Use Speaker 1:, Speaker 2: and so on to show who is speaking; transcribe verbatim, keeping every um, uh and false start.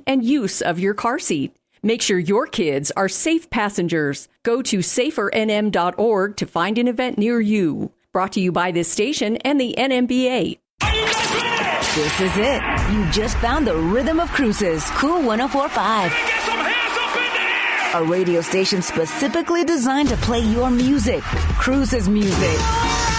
Speaker 1: and use of your car seat. Make sure your kids are safe passengers. Go to safer n m dot org to find an event near you. Brought to you by this station and the N M B A.
Speaker 2: This is it. You just found the rhythm of Cruises. Cool one oh four point five. A radio station specifically designed to play your music. Cruises music.